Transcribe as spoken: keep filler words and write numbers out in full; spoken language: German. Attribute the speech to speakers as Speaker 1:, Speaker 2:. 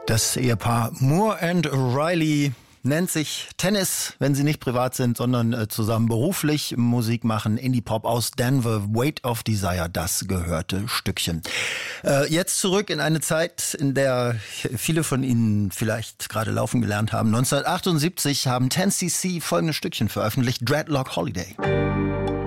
Speaker 1: Das Ehepaar Moore and Riley nennt sich Tennis, wenn sie nicht privat sind, sondern äh, zusammen beruflich Musik machen. Indie-Pop aus Denver, Weight of Desire, das gehörte Stückchen. Äh, jetzt zurück in eine Zeit, in der viele von Ihnen vielleicht gerade laufen gelernt haben. neunzehnhundertachtundsiebzig haben zehn C C folgende Stückchen veröffentlicht. Dreadlock Holiday.